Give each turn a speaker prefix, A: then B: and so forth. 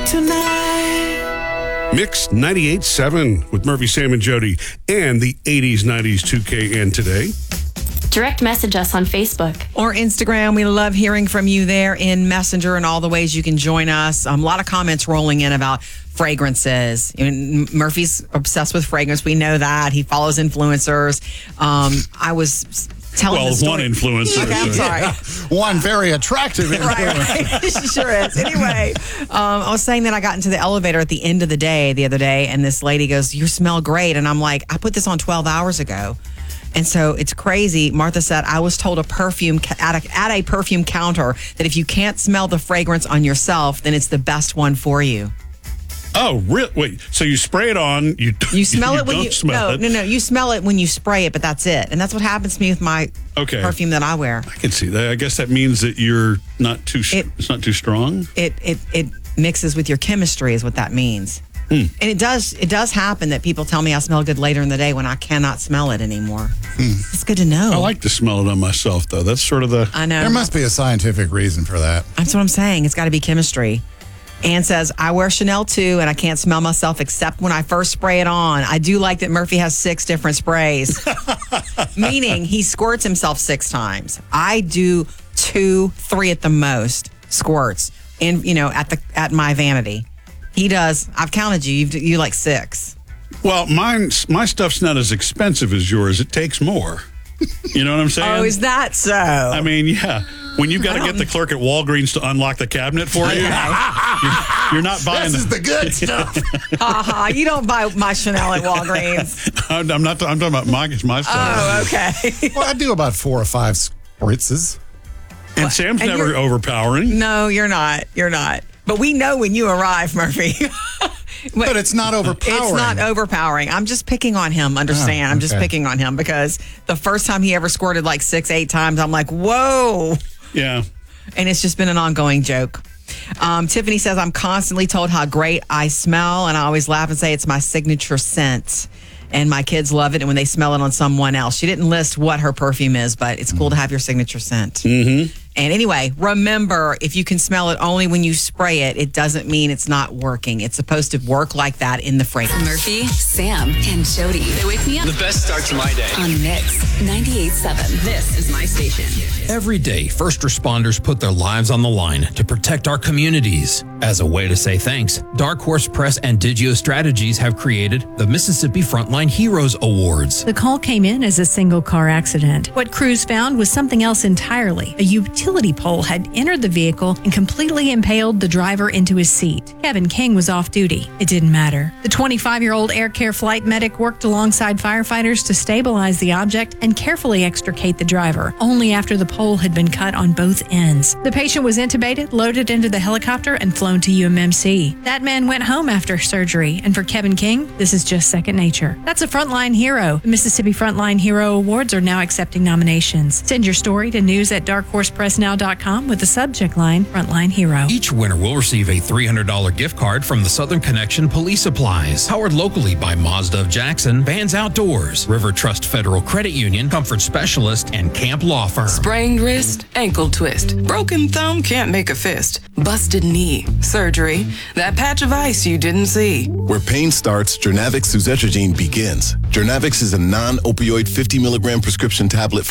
A: tonight.
B: Mix 98.7 with Murphy, Sam, and Jody, and the 80s, 90s, 2K, and today.
C: Direct message us on Facebook
A: or Instagram. We love hearing from you there in Messenger and all the ways you can join us. A lot of comments rolling in about fragrances. Murphy's obsessed with fragrance. We know that. He follows influencers. I was telling the story.
B: One influencer.
A: Okay, I'm sorry.
D: One very attractive influencer.
A: Right. She sure is. Anyway, I was saying that I got into the elevator at the end of the day the other day, and this lady goes, "You smell great." And I'm like, "I put this on 12 hours ago." And so it's crazy. Martha said, I was told at a perfume counter that if you can't smell the fragrance on yourself, then it's the best one for you.
B: Oh, really? Wait, so you spray it on, you
A: smell it when you
B: smell it.
A: No, you smell it when you spray it, but that's it. And that's what happens to me with my perfume that I wear.
B: I can see that. I guess that means that you're not too it's not too strong.
A: It mixes with your chemistry is what that means. And it does happen that people tell me I smell good later in the day when I cannot smell it anymore. It's good to know.
B: I like to smell it on myself, though. That's sort of
A: I know.
D: There must be a scientific reason for that.
A: That's what I'm saying. It's got to be chemistry. Ann says, I wear Chanel too, and I can't smell myself except when I first spray it on. I do like that Murphy has 6 different sprays, meaning he squirts himself 6 times. I do 2, 3 at the most squirts at my vanity. He does. I've counted you. You like 6.
B: Well, my stuff's not as expensive as yours. It takes more. You know what I'm saying?
A: Oh, is that so?
B: I mean, yeah. When you've got to get the clerk at Walgreens to unlock the cabinet for you, you're not buying.
D: This is the good stuff.
A: You don't buy my Chanel at Walgreens.
B: I'm talking about my stuff.
A: Oh, okay.
D: Well, I do about 4 or 5 spritzes.
B: And Sam's never overpowering.
A: No, you're not. You're not. But we know when you arrive, Murphy.
D: But it's not overpowering.
A: It's not overpowering. I'm just picking on him, understand?
D: Oh, okay.
A: I'm just picking on him because the first time he ever squirted like 6, 8 times, I'm like, whoa.
B: Yeah.
A: And it's just been an ongoing joke. Tiffany says, I'm constantly told how great I smell, and I always laugh and say it's my signature scent. And my kids love it, and when they smell it on someone else. She didn't list what her perfume is, but it's cool to have your signature scent.
B: Mm-hmm.
A: And anyway, remember, if you can smell it only when you spray it, it doesn't mean it's not working. It's supposed to work like that in the fragrance.
E: Murphy, Sam, and Jody. They wake me up.
F: The best start to my day.
E: On Mix 98.7. This is my station.
F: Every day, first responders put their lives on the line to protect our communities. As a way to say thanks, Dark Horse Press and Digio Strategies have created the Mississippi Frontline Heroes Awards.
G: The call came in as a single car accident. What crews found was something else entirely. A utility pole had entered the vehicle and completely impaled the driver into his seat. Kevin King was off duty. It didn't matter. The 25-year-old Air Care flight medic worked alongside firefighters to stabilize the object and carefully extricate the driver, only after the pole had been cut on both ends. The patient was intubated, loaded into the helicopter, and flown to UMMC. That man went home after surgery, and for Kevin King, this is just second nature. That's a frontline hero. The Mississippi Frontline Hero Awards are now accepting nominations. Send your story to news@darkhorsepressnow.com with the subject line Frontline Hero.
F: Each winner will receive a $300 gift card from the Southern Connection Police Supplies. Powered locally by Mazda of Jackson, Vans Outdoors, River Trust Federal Credit Union, Comfort Specialist, and Camp Law Firm.
H: Sprained wrist, ankle twist, broken thumb can't make a fist, busted knee, surgery, that patch of ice you didn't see.
I: Where pain starts, Jernavix suzetrigine begins. Jernavix is a non-opioid 50 milligram prescription tablet